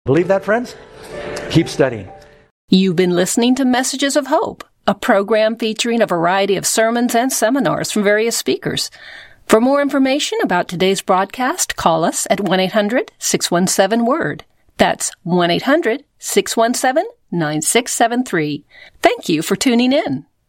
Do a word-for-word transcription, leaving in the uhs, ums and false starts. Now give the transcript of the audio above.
Believe that, friends? Keep studying. You've been listening to Messages of Hope, a program featuring a variety of sermons and seminars from various speakers. For more information about today's broadcast, call us at one eight hundred six one seven word. That's one eight hundred six one seven nine six seven three. Thank you for tuning in.